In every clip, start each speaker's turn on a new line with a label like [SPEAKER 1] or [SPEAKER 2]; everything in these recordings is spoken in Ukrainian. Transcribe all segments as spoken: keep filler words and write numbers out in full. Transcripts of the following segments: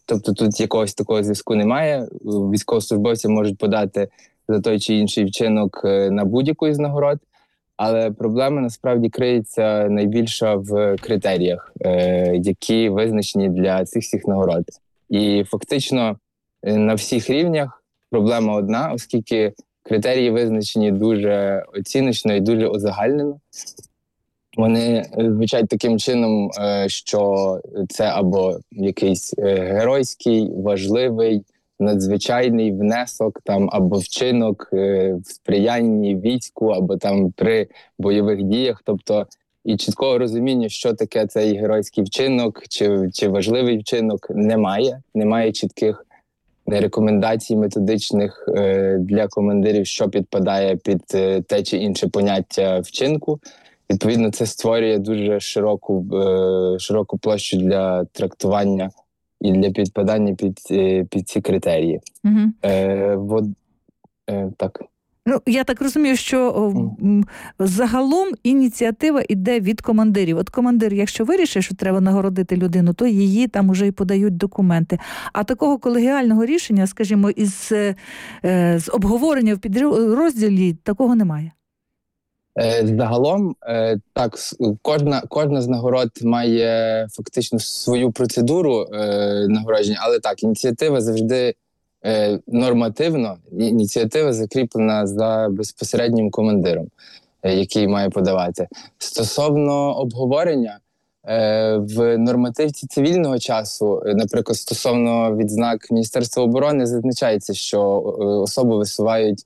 [SPEAKER 1] тобто тут якогось такого зв'язку немає. Військовослужбовці можуть подати за той чи інший вчинок на будь-яку із нагород, але проблема насправді криється найбільша в критеріях, е, які визначені для цих всіх нагород. І фактично на всіх рівнях проблема одна, оскільки критерії визначені дуже оціночно і дуже узагальнено. Вони звучать таким чином, що це або якийсь геройський, важливий, надзвичайний внесок, там, або вчинок в сприянні війську, або там при бойових діях. Тобто і чіткого розуміння, що таке цей геройський вчинок, чи, чи важливий вчинок, немає. Немає чітких рекомендацій методичних для командирів, що підпадає під те чи інше поняття вчинку. Відповідно, це створює дуже широку, е, широку площу для трактування і для підпадання під, під ці критерії.
[SPEAKER 2] Угу.
[SPEAKER 1] Е, вот, е, так.
[SPEAKER 2] Ну, я так розумію, що mm. загалом ініціатива йде від командирів. От командир, якщо вирішить, що треба нагородити людину, то її там уже і подають документи. А такого колегіального рішення, скажімо, із, е, з обговорення в підрозділі, такого немає.
[SPEAKER 1] Загалом, так, кожна, кожна з нагород має фактично свою процедуру нагородження, але так, ініціатива завжди нормативно, ініціатива закріплена за безпосереднім командиром, який має подавати. Стосовно обговорення, в нормативці цивільного часу, наприклад, стосовно відзнак Міністерства оборони, зазначається, що особу висувають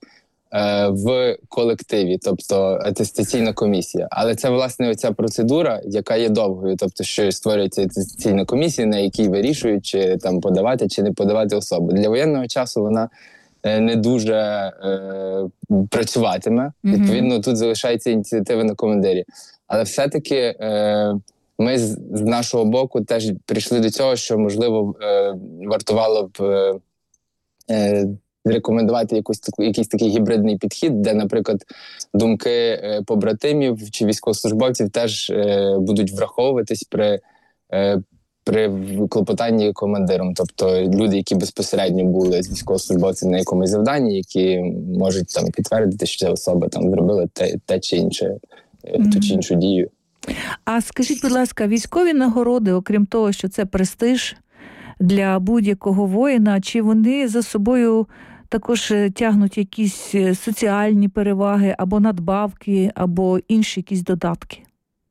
[SPEAKER 1] в колективі, тобто атестаційна комісія. Але це, власне, оця процедура, яка є довгою, тобто, що створюється атестаційна комісія, на якій вирішують, чи там подавати, чи не подавати особу. Для воєнного часу вона не дуже е, працюватиме. Mm-hmm. Відповідно, тут залишається ініціатива на командирі. Але все-таки е, ми з, з нашого боку теж прийшли до цього, що, можливо, е, вартувало б е, рекомендувати якусь таку, якийсь такий гібридний підхід, де, наприклад, думки е, побратимів чи військовослужбовців теж е, будуть враховуватись при, е, при клопотанні командиром. Тобто люди, які безпосередньо були з військовослужбовцем на якомусь завданні, які можуть там підтвердити, що ця особа там зробила те, те чи інше, mm-hmm. ту чи іншу дію.
[SPEAKER 2] А скажіть, будь ласка, військові нагороди, окрім того, що це престиж для будь-якого воїна, чи вони за собою також тягнуть якісь соціальні переваги, або надбавки, або інші якісь додатки?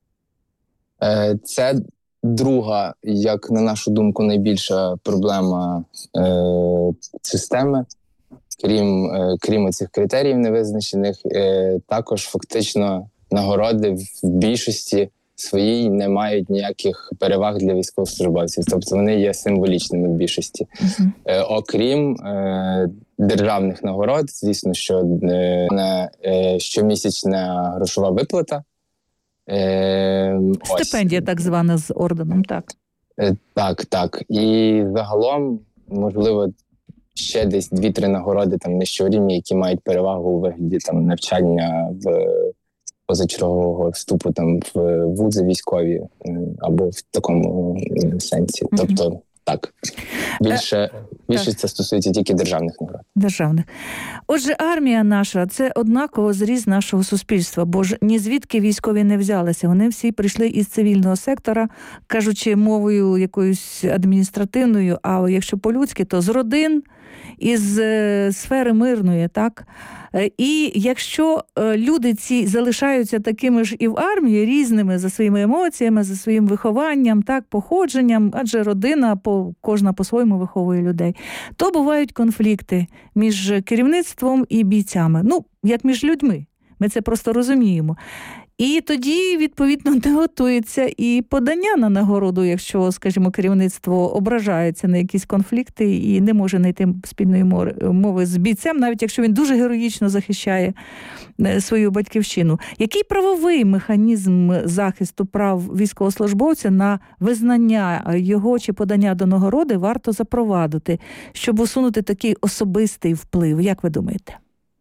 [SPEAKER 1] Це друга, як на нашу думку, найбільша проблема е, системи. Крім, е, крім цих критеріїв невизначених, е, також фактично нагороди в більшості своїй не мають ніяких переваг для військовослужбовців. Тобто вони є символічними в більшості. Uh-huh. Е, окрім е, державних нагород, звісно, що е, е, щомісячна грошова виплата.
[SPEAKER 2] Е, Стипендія, ось, так звана, з орденом, так?
[SPEAKER 1] Е, так, так. І загалом, можливо, ще десь дві-три нагороди там нижчого рівня, які мають перевагу у вигляді там навчання в позачергового вступу там в вузи військові або в такому сенсі. Mm-hmm. Тобто, так, більше, більше так. Це стосується тільки державних нагород.
[SPEAKER 2] Державних. Отже, армія наша – це однаково зріз нашого суспільства, бо ж ні звідки військові не взялися. Вони всі прийшли із цивільного сектора, кажучи мовою якоюсь адміністративною, а якщо по-людськи, то з родин, із е, сфери мирної, так? І якщо люди ці залишаються такими ж і в армії, різними за своїми емоціями, за своїм вихованням, так, походженням, адже родина по, кожна по-своєму виховує людей, то бувають конфлікти між керівництвом і бійцями. Ну, як між людьми. Ми це просто розуміємо. І тоді, відповідно, не готується і подання на нагороду, якщо, скажімо, керівництво ображається на якісь конфлікти і не може знайти спільної мови з бійцем, навіть якщо він дуже героїчно захищає свою батьківщину. Який правовий механізм захисту прав військовослужбовця на визнання його чи подання до нагороди варто запровадити, щоб усунути такий особистий вплив? Як ви думаєте?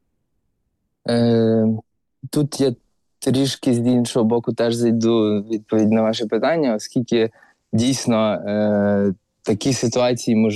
[SPEAKER 1] Е, тут є трішки з іншого боку теж зайду відповідь на ваше питання, оскільки дійсно е, такі ситуації можливі.